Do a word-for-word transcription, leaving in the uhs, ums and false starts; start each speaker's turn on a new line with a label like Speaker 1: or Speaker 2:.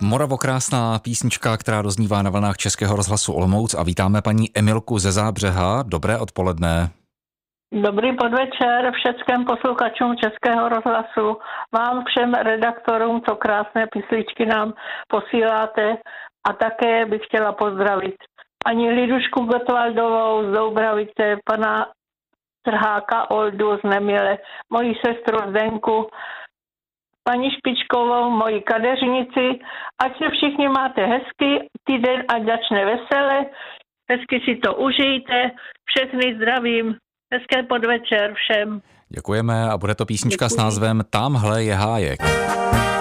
Speaker 1: Moravokrásná písnička, která doznívá na vlnách Českého rozhlasu Olomouc a vítáme paní Emilku ze Zábřeha. Dobré odpoledne.
Speaker 2: Dobrý podvečer všem posluchačům Českého rozhlasu, vám všem redaktorům, co krásné písničky nám posíláte, a také bych chtěla pozdravit paní Lidušku Gotwaldovou z Doubravice, pana Trháka Oldu z Nemile, moji sestru Zdenku, paní Špičkovou, moji kadeřnici, ať se všichni máte hezky, týden ať začne vesele, hezky si to užijte, všechny zdravím, hezké podvečer všem.
Speaker 1: Děkujeme a bude to písnička
Speaker 2: Děkuji.
Speaker 1: S názvem Támhle je hájek.